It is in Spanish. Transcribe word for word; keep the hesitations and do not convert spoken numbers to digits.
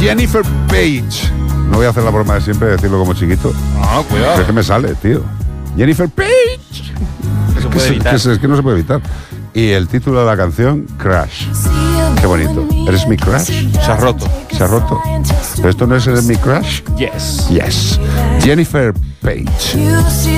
Jennifer Page. No voy a hacer la broma de siempre de decirlo como chiquito. No, cuidado. Es que me sale, tío. Jennifer Page. Eso Es que, puede se, evitar. que se- es que no se puede evitar. Y el título de la canción, Crash. Qué bonito. ¿Eres mi crush? Se ha roto. ¿Se ha roto? ¿Pero esto no es Eres mi crush? Yes. Yes. Jennifer Page.